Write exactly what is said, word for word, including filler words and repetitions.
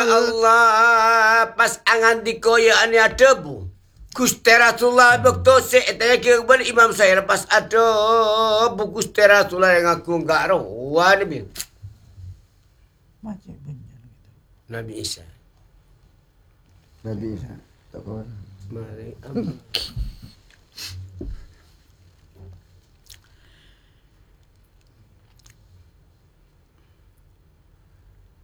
Allah pas angan dikoya ani ada bu. Gusti Rasulullah bekto se etanya ke bal imam saya pas ada bu Gusti Rasulullah yang aku enggak rawan bi. Macam benar gitu. Nabi Isa. Nabi Isa. Tak kawan. Mari.